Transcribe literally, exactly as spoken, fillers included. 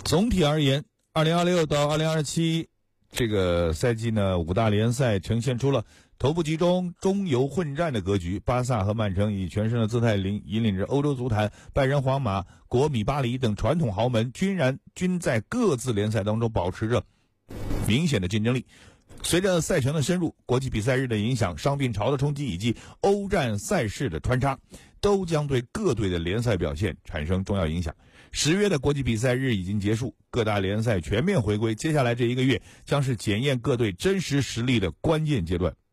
总体而言，二零二六到二零二七这个赛季呢，五大联赛呈现出了头部集中、中游混战的格局。巴萨和曼城以全胜的姿态领引领着欧洲足坛，拜仁、皇马、国米、巴黎等传统豪门均然均在各自联赛当中保持着明显的竞争力。随着赛程的深入，国际比赛日的影响、伤病潮的冲击以及欧战赛事的穿插，都将对各队的联赛表现产生重要影响。十月的国际比赛日已经结束，各大联赛全面回归，接下来这一个月将是检验各队真实实力的关键阶段。